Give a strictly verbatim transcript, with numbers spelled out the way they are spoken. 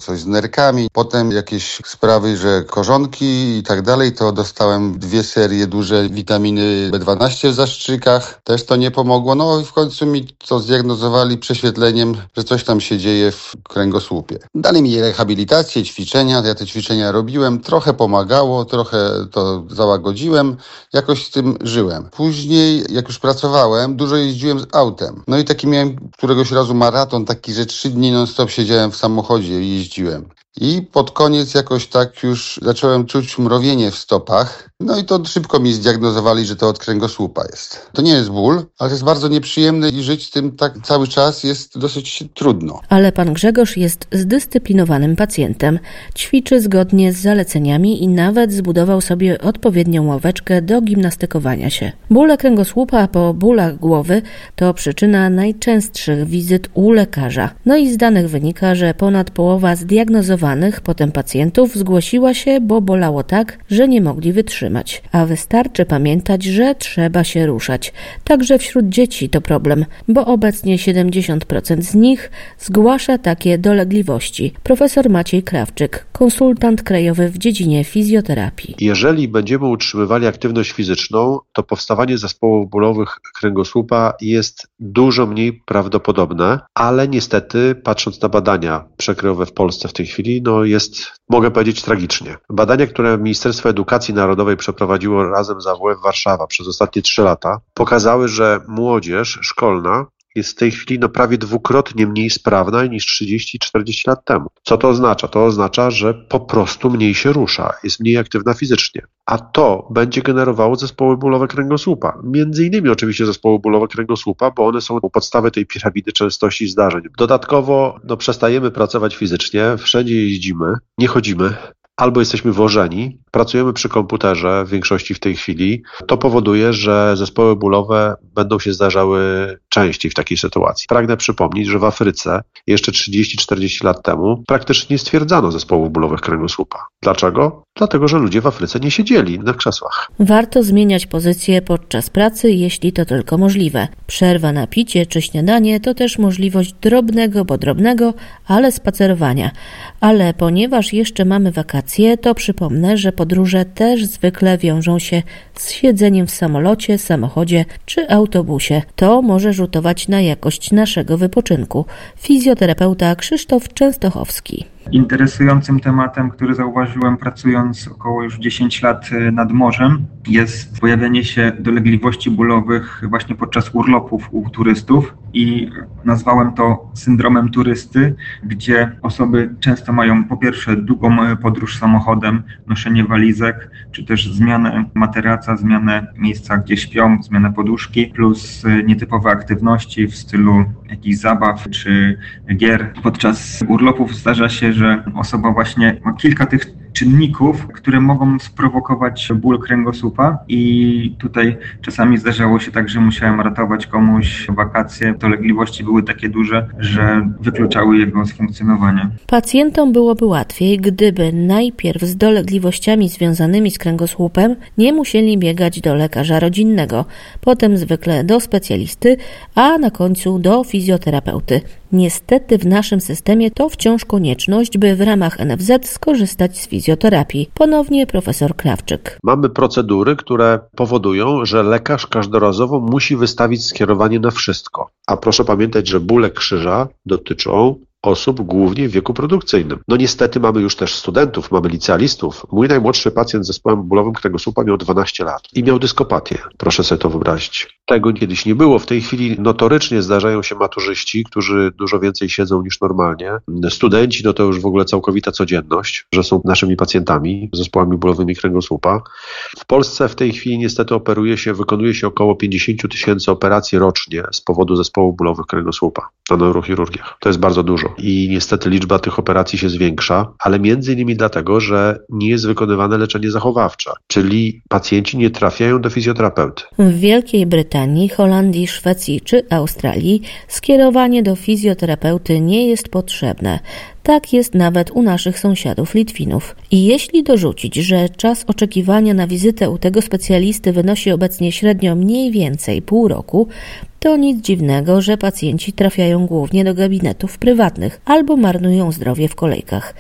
coś z nerkami. Potem jakieś sprawy, że korzonki i tak dalej, to dostałem dwie serie duże witaminy B dwanaście w zastrzykach. Też to nie pomogło. No i w końcu mi to zdiagnozowali prześwietleniem, że coś tam się dzieje w kręgosłupie. Dali mi rehabilitację, ćwiczenia. Ja te ćwiczenia robiłem. Trochę pomagało, trochę to załagodziłem. Jakoś z tym żyłem. Później, jak już pracowałem, dużo jeździłem z autem. No i taki miałem któregoś razu maraton, taki, że trzy dni non-stop siedziałem w samochodzie i jeździłem. I pod koniec jakoś tak już zacząłem czuć mrowienie w stopach. No i to szybko mi zdiagnozowali, że to od kręgosłupa jest. To nie jest ból, ale to jest bardzo nieprzyjemne i żyć z tym tak cały czas jest dosyć trudno. Ale pan Grzegorz jest zdyscyplinowanym pacjentem. Ćwiczy zgodnie z zaleceniami i nawet zbudował sobie odpowiednią ławeczkę do gimnastykowania się. Bóle kręgosłupa po bólach głowy to przyczyna najczęstszych wizyt u lekarza. No i z danych wynika, że ponad połowa zdiagnozowanych potem pacjentów zgłosiła się, bo bolało tak, że nie mogli wytrzymać. A wystarczy pamiętać, że trzeba się ruszać. Także wśród dzieci to problem, bo obecnie siedemdziesiąt procent z nich zgłasza takie dolegliwości. Profesor Maciej Krawczyk, konsultant krajowy w dziedzinie fizjoterapii. Jeżeli będziemy utrzymywali aktywność fizyczną, to powstawanie zespołów bólowych kręgosłupa jest dużo mniej prawdopodobne, ale niestety, patrząc na badania przekrojowe w Polsce w tej chwili, no jest, mogę powiedzieć, tragicznie. Badania, które Ministerstwo Edukacji Narodowej przeprowadziło razem z A W F Warszawa przez ostatnie trzy lata, pokazały, że młodzież szkolna jest w tej chwili no prawie dwukrotnie mniej sprawna niż trzydzieści czterdzieści lat temu. Co to oznacza? To oznacza, że po prostu mniej się rusza, jest mniej aktywna fizycznie. A to będzie generowało zespoły bólowe kręgosłupa. Między innymi oczywiście zespoły bólowe kręgosłupa, bo one są u podstawy tej piramidy częstości zdarzeń. Dodatkowo no, przestajemy pracować fizycznie, wszędzie jeździmy, nie chodzimy. Albo jesteśmy włożeni, pracujemy przy komputerze w większości w tej chwili. To powoduje, że zespoły bólowe będą się zdarzały częściej w takiej sytuacji. Pragnę przypomnieć, że w Afryce jeszcze trzydzieści czterdzieści lat temu praktycznie nie stwierdzano zespołów bólowych kręgosłupa. Dlaczego? Dlatego, że ludzie w Afryce nie siedzieli na krzesłach. Warto zmieniać pozycję podczas pracy, jeśli to tylko możliwe. Przerwa na picie czy śniadanie to też możliwość drobnego, bo drobnego, ale spacerowania. Ale ponieważ jeszcze mamy wakacje, to przypomnę, że podróże też zwykle wiążą się z siedzeniem w samolocie, samochodzie czy autobusie. To może rzutować na jakość naszego wypoczynku. Fizjoterapeuta Krzysztof Częstochowski. Interesującym tematem, który zauważyłem pracując około już dziesięć lat nad morzem, jest pojawianie się dolegliwości bólowych właśnie podczas urlopów u turystów i nazwałem to syndromem turysty, gdzie osoby często mają po pierwsze długą podróż samochodem, noszenie walizek, czy też zmianę materaca, zmianę miejsca, gdzie śpią, zmianę poduszki, plus nietypowe aktywności w stylu jakichś zabaw czy gier. Podczas urlopów zdarza się, że osoba właśnie ma kilka tych czynników, które mogą sprowokować ból kręgosłupa i tutaj czasami zdarzało się tak, że musiałem ratować komuś wakacje. Dolegliwości były takie duże, że wykluczały jego z funkcjonowania. Pacjentom byłoby łatwiej, gdyby najpierw z dolegliwościami związanymi z kręgosłupem nie musieli biegać do lekarza rodzinnego, potem zwykle do specjalisty, a na końcu do fizjoterapeuty. Niestety w naszym systemie to wciąż konieczność, by w ramach N F Z skorzystać z fizjoterapii. Ponownie profesor Krawczyk. Mamy procedury, które powodują, że lekarz każdorazowo musi wystawić skierowanie na wszystko. A proszę pamiętać, że bóle krzyża dotyczą osób głównie w wieku produkcyjnym. No niestety mamy już też studentów, mamy licealistów. Mój najmłodszy pacjent z zespołem bólowym kręgosłupa miał dwanaście lat i miał dyskopatię. Proszę sobie to wyobrazić. Tego kiedyś nie było. W tej chwili notorycznie zdarzają się maturzyści, którzy dużo więcej siedzą niż normalnie. Studenci, no to już w ogóle całkowita codzienność, że są naszymi pacjentami z zespołami bólowymi kręgosłupa. W Polsce w tej chwili niestety operuje się, wykonuje się około pięćdziesiąt tysięcy operacji rocznie z powodu zespołów bólowych kręgosłupa na neurochirurgiach. To jest bardzo dużo. I niestety liczba tych operacji się zwiększa, ale między innymi dlatego, że nie jest wykonywane leczenie zachowawcze, czyli pacjenci nie trafiają do fizjoterapeuty. W Wielkiej Brytanii, Holandii, Szwecji czy Australii skierowanie do fizjoterapeuty nie jest potrzebne. Tak jest nawet u naszych sąsiadów Litwinów. I jeśli dorzucić, że czas oczekiwania na wizytę u tego specjalisty wynosi obecnie średnio mniej więcej pół roku, to nic dziwnego, że pacjenci trafiają głównie do gabinetów prywatnych albo marnują zdrowie w kolejkach.